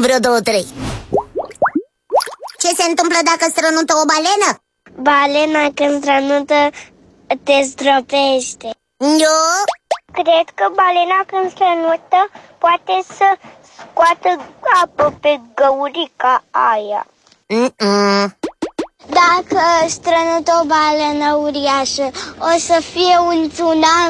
vreo 2-3. Ce se întâmplă dacă strănută o balenă? Balena când strănută te zdrobește. Eu? Cred că balena când strănută poate să scoată apă pe găurica aia. Dacă strănută o balenă uriașă, o să fie un tsunami.